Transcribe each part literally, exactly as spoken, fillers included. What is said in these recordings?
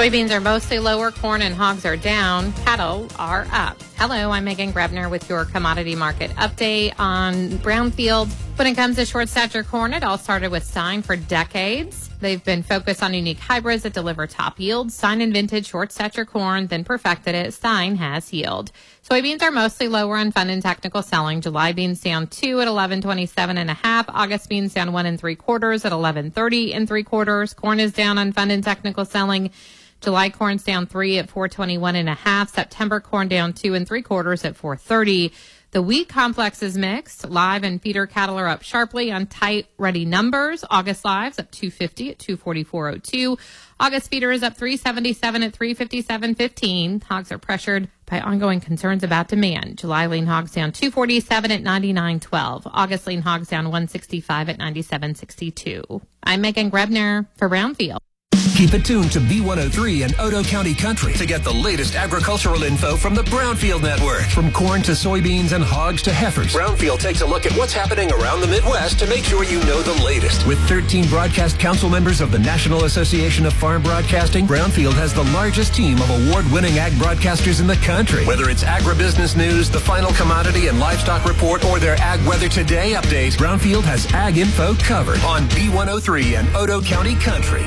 Soybeans are mostly lower, corn and hogs are down, cattle are up. Hello, I'm Megan Grebner with your commodity market update on Brownfield. When it comes to short stature corn, it all started with Stein for decades. They've been focused on unique hybrids that deliver top yield. Stein invented short stature corn, then perfected it. Stein has yield. Soybeans are mostly lower on fund and technical selling. July beans down two at eleven twenty-seven and a half. August beans down one and three quarters at eleven thirty and three quarters. Corn is down on fund and technical selling. July corn's down three at four twenty-one and a half. September corn down two and three quarters at four thirty. The wheat complex is mixed. Live and feeder cattle are up sharply on tight, ready numbers. August lives up two fifty at two forty-four oh two. August feeder is up three seventy-seven at three fifty-seven fifteen. Hogs are pressured by ongoing concerns about demand. July lean hogs down two forty-seven at ninety-nine twelve. August lean hogs down one sixty-five at ninety-seven sixty-two. I'm Megan Grebner for Brownfield. Keep it tuned to B one oh three and Otoe County Country to get the latest agricultural info from the Brownfield Network. From corn to soybeans and hogs to heifers, Brownfield takes a look at what's happening around the Midwest to make sure you know the latest. With thirteen broadcast council members of the National Association of Farm Broadcasting, Brownfield has the largest team of award-winning ag broadcasters in the country. Whether it's agribusiness news, the final commodity and livestock report, or their Ag Weather Today update, Brownfield has ag info covered on B one oh three and Otoe County Country.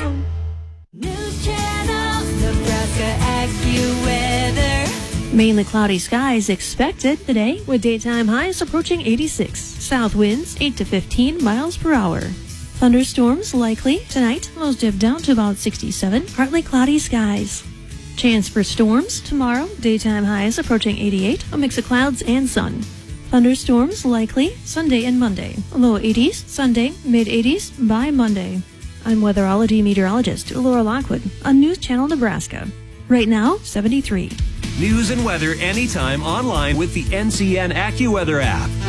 News Channel, Nebraska AccuWeather. Mainly cloudy skies expected today with daytime highs approaching eighty-six. South winds eight to fifteen miles per hour. Thunderstorms likely tonight. Lows dip down to about sixty-seven. Partly cloudy skies. Chance for storms tomorrow. Daytime highs approaching eighty-eight. A mix of clouds and sun. Thunderstorms likely Sunday and Monday. Low eighties Sunday, mid eighties by Monday. I'm weatherology meteorologist Laura Lockwood on News Channel Nebraska. Right now, seventy-three. News and weather anytime online with the N C N AccuWeather app.